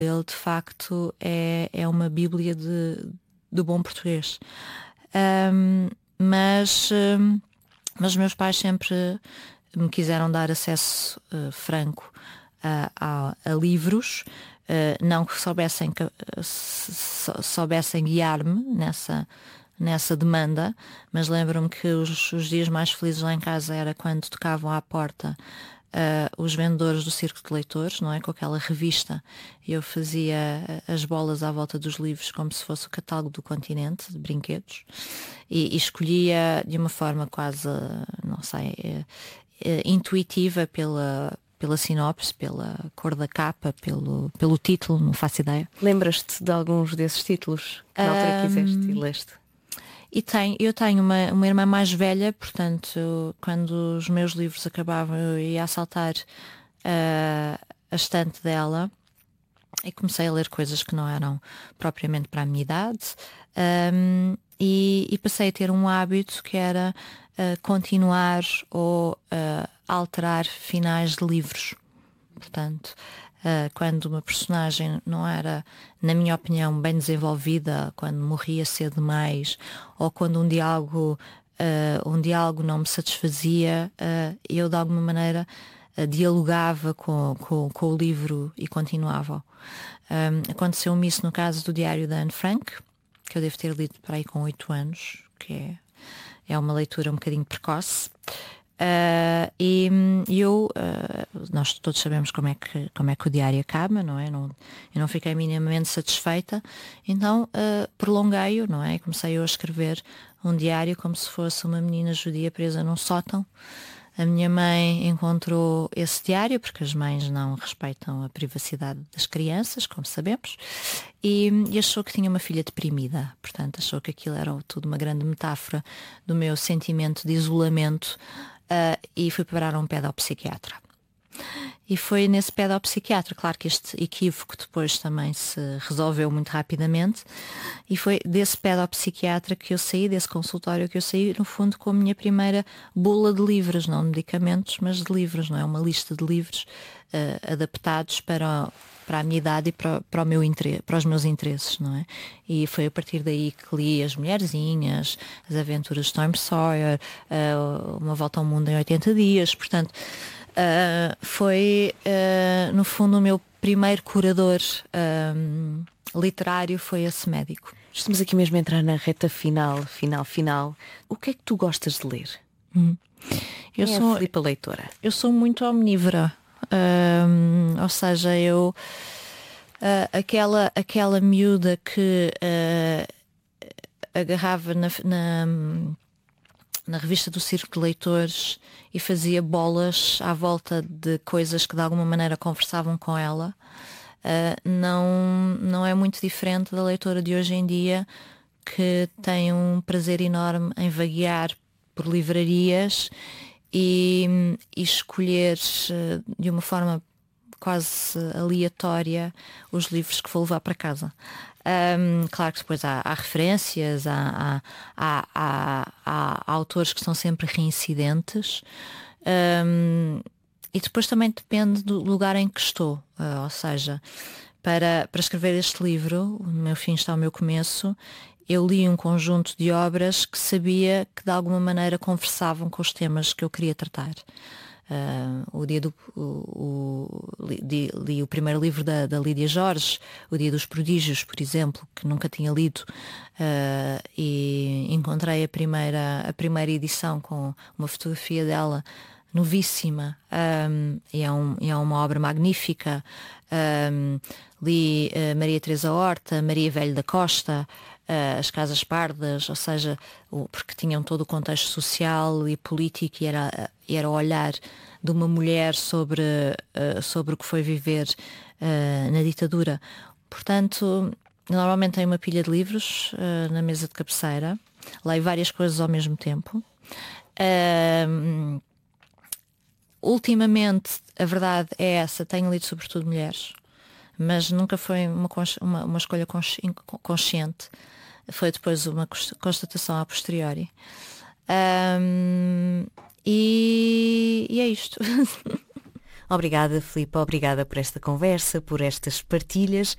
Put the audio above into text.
Ele de facto é uma bíblia do bom português. Mas meus pais sempre me quiseram dar acesso franco a livros, não que soubessem guiar-me nessa demanda, mas lembro-me que os dias mais felizes lá em casa era quando tocavam à porta os vendedores do Circo de Leitores, não é? Com aquela revista, eu fazia as bolas à volta dos livros como se fosse o catálogo do Continente, de brinquedos, e escolhia de uma forma quase, não sei, intuitiva pela sinopse, pela cor da capa, pelo título, não faço ideia. Lembras-te de alguns desses títulos que na altura quiseste e leste? Eu tenho uma irmã mais velha, portanto, quando os meus livros acabavam, eu ia assaltar a estante dela e comecei a ler coisas que não eram propriamente para a minha idade, e passei a ter um hábito que era continuar ou alterar finais de livros. Portanto, quando uma personagem não era, na minha opinião, bem desenvolvida, quando morria cedo demais, ou quando um diálogo não me satisfazia, eu de alguma maneira dialogava com o livro e continuava. Aconteceu-me isso no caso do Diário da Anne Frank, que eu devo ter lido por aí com 8 anos, que é uma leitura um bocadinho precoce. Nós todos sabemos como é que o diário acaba, não é? Eu não fiquei minimamente satisfeita, então prolonguei-o, não é? Comecei eu a escrever um diário como se fosse uma menina judia presa num sótão. A minha mãe encontrou esse diário, porque as mães não respeitam a privacidade das crianças, como sabemos, e achou que tinha uma filha deprimida. Portanto, achou que aquilo era tudo uma grande metáfora do meu sentimento de isolamento, e fui parar a um pedopsiquiatra. E foi nesse pedopsiquiatra, claro que este equívoco depois também se resolveu muito rapidamente, e foi desse pedopsiquiatra que eu saí, desse consultório que eu saí, no fundo, com a minha primeira bula de livros, não de medicamentos, mas de livros, não é? Uma lista de livros adaptados para a minha idade e para os meus interesses, não é? E foi a partir daí que li As Mulherzinhas, As Aventuras de Tom Sawyer, Uma Volta ao Mundo em 80 Dias, portanto, foi no fundo o meu primeiro curador literário foi esse médico. Estamos aqui mesmo a entrar na reta final. O que é que tu gostas de ler? Eu sou a Filipa leitora. Eu sou muito omnívora. Ou seja, aquela miúda que agarrava na revista do Circo de Leitores e fazia bolas à volta de coisas que de alguma maneira conversavam com ela, não é muito diferente da leitora de hoje em dia, que tem um prazer enorme em vaguear por livrarias e escolher de uma forma quase aleatória os livros que vou levar para casa. Claro que depois há referências, há autores que são sempre reincidentes, e depois também depende do lugar em que estou. Ou seja, para escrever este livro, O Meu Fim Está ao Meu Começo, eu li um conjunto de obras que sabia que de alguma maneira conversavam com os temas que eu queria tratar. Li o primeiro livro da Lídia Jorge, O Dia dos Prodígios, por exemplo, que nunca tinha lido, e encontrei a primeira edição com uma fotografia dela novíssima, e é uma obra magnífica. Li Maria Teresa Horta, Maria Velho da Costa, As Casas Pardas, ou seja, porque tinham todo o contexto social e político, e era o olhar de uma mulher sobre o que foi viver na ditadura. Portanto, normalmente tenho uma pilha de livros na mesa de cabeceira, leio várias coisas ao mesmo tempo. Ultimamente, a verdade é essa, tenho lido sobretudo mulheres, mas nunca foi uma escolha consciente. Foi depois uma constatação a posteriori. E é isto. Obrigada, Filipe, obrigada por esta conversa, por estas partilhas